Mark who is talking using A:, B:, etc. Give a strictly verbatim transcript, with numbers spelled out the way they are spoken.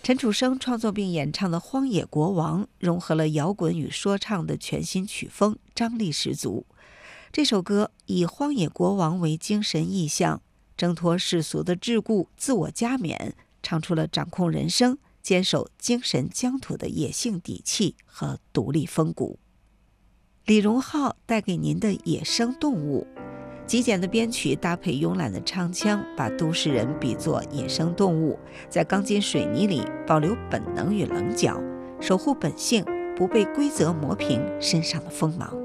A: 陈楚生创作并演唱的《荒野国王》融合了摇滚与说唱的全新曲风，张力十足。这首歌以荒野国王为精神意象，挣脱世俗的桎梏，自我加冕，唱出了掌控人生、坚守精神疆土的野性底气和独立风骨。李荣浩带给您的野生动物，极简的编曲搭配慵懒的唱腔，把都市人比作野生动物，在钢筋水泥里保留本能与棱角，守护本性，不被规则磨平身上的锋芒。